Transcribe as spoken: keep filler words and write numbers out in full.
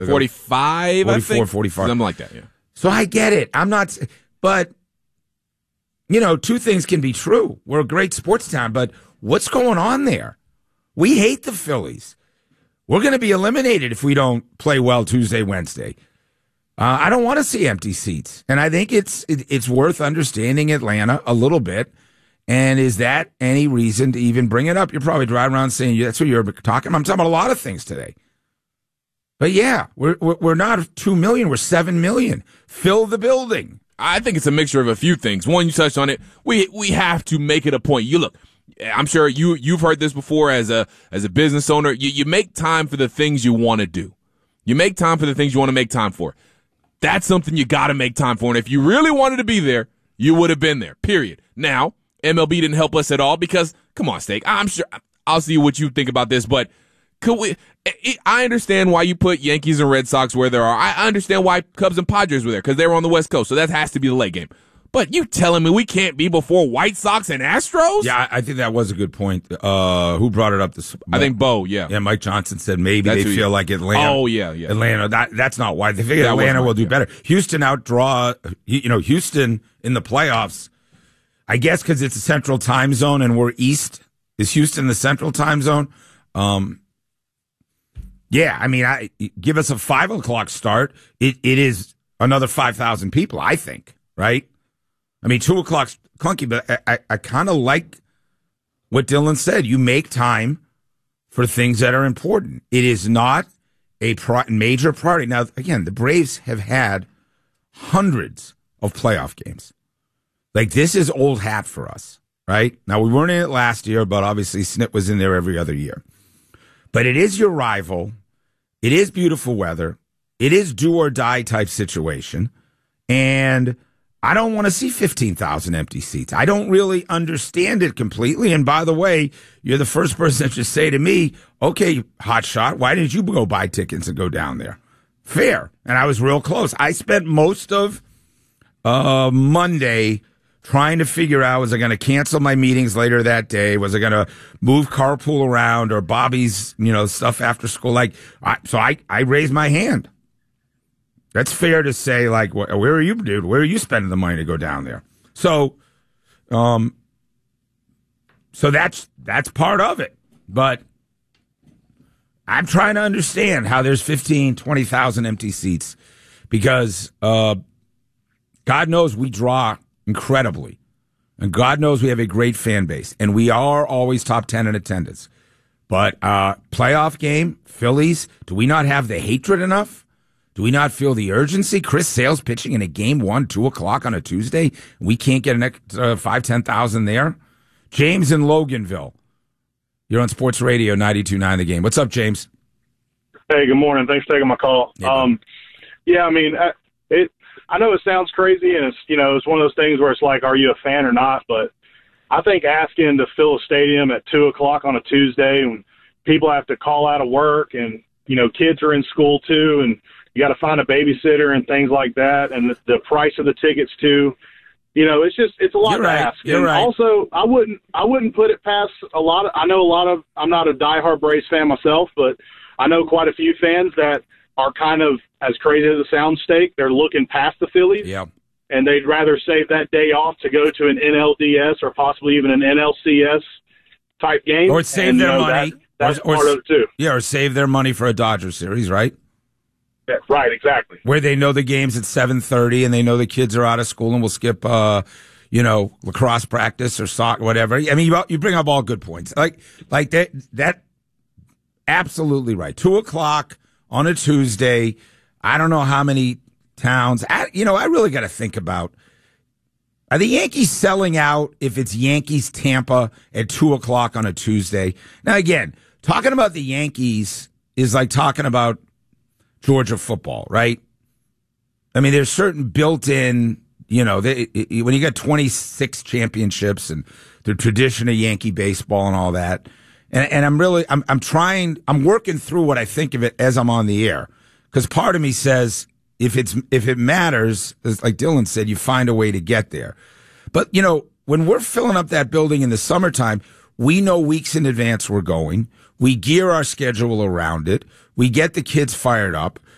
forty-five, forty-four, I think. forty-five. Something like that, yeah. So I get it. I'm not, but, you know, two things can be true. We're a great sports town, but what's going on there? We hate the Phillies. We're going to be eliminated if we don't play well Tuesday, Wednesday. Uh, I don't want to see empty seats. And I think it's it, it's worth understanding Atlanta a little bit. And is that any reason to even bring it up? You're probably driving around saying that's what you're talking about. I'm talking about a lot of things today. But yeah, we're we're not two million, we're seven million. Fill the building. I think it's a mixture of a few things. One, you touched on it. We we have to make it a point. You look, I'm sure you you've heard this before as a as a business owner. You you make time for the things you want to do. You make time for the things you want to make time for. That's something you got to make time for. And if you really wanted to be there, you would have been there. Period. Now, M L B didn't help us at all because, come on, Steak. I'm sure I'll see what you think about this, but could we? I understand why you put Yankees and Red Sox where there are. I understand why Cubs and Padres were there because they were on the West Coast, so that has to be the late game. But you telling me we can't be before White Sox and Astros? Yeah, I think that was a good point. Uh, who brought it up? This I think Bo. Yeah, yeah. Mike Johnson said maybe That's they feel you, like Atlanta. Oh yeah, yeah. Atlanta. That, that's not why they figure That Atlanta wasn't will right, do yeah. better. Houston outdraw. You know, Houston in the playoffs. I guess because it's a central time zone and we're east. Is Houston the central time zone? Um, yeah, I mean, I give us a five o'clock start. It it is another five thousand people. I think, right? I mean, two o'clock's clunky, but I I, I kind of like what Dylan said. You make time for things that are important. It is not a pro- major priority. Now, again, the Braves have had hundreds of playoff games. Like, this is old hat for us, right? Now, we weren't in it last year, but obviously Snit was in there every other year. But it is your rival. It is beautiful weather. It is do or die type situation. And I don't want to see fifteen thousand empty seats. I don't really understand it completely. And by the way, you're the first person that should say to me, okay, hotshot, why didn't you go buy tickets and go down there? Fair. And I was real close. I spent most of uh, Monday trying to figure out, was I going to cancel my meetings later that day? Was I going to move carpool around or Bobby's, you know, stuff after school? Like, I, so I, I raised my hand. That's fair to say, like, wh- where are you, dude? Where are you spending the money to go down there? So, um, so that's, that's part of it. But I'm trying to understand how there's fifteen, twenty thousand empty seats because, uh, God knows we draw incredibly. And God knows we have a great fan base. And we are always top ten in attendance. But uh, playoff game, Phillies, do we not have the hatred enough? Do we not feel the urgency? Chris Sale's pitching in a game one, two o'clock on a Tuesday. We can't get an extra five, ten thousand there. James in Loganville. You're on Sports Radio ninety-two point nine The Game. What's up, James? Hey, good morning. Thanks for taking my call. Yeah, um, yeah I mean, it. I know it sounds crazy, and it's, you know, it's one of those things where it's like, are you a fan or not? But I think asking to fill a stadium at two o'clock on a Tuesday when people have to call out of work and, you know, kids are in school too, and you got to find a babysitter and things like that, and the, the price of the tickets too, you know, it's just, it's a lot You're to right. ask. You're and right. also, I wouldn't, I wouldn't put it past a lot of, I know a lot of, I'm not a diehard Braves fan myself, but I know quite a few fans that are kind of, as crazy as it sounds, Steak, they're looking past the Phillies. Yeah. And they'd rather save that day off to go to an N L D S or possibly even an N L C S type game. Or save and, their you know, money. That, that's or, or, part of it, too. Yeah, or save their money for a Dodger series, right? Yeah, right, exactly. Where they know the game's at seven thirty and they know the kids are out of school and will skip, uh, you know, lacrosse practice or soccer, whatever. I mean, you, you bring up all good points. Like, like that, that, absolutely right. Two o'clock on a Tuesday. I don't know how many towns. I, you know, I really got to think about, are the Yankees selling out if it's Yankees Tampa at two o'clock on a Tuesday? Now, again, talking about the Yankees is like talking about Georgia football, right? I mean, there's certain built-in, you know, they, it, when you got twenty-six championships and the tradition of Yankee baseball and all that, and, and I'm really, I'm, I'm trying, I'm working through what I think of it as I'm on the air. Because part of me says, if it's if it matters, like Dylan said, you find a way to get there. But, you know, when we're filling up that building in the summertime, we know weeks in advance we're going. We gear our schedule around it. We get the kids fired up.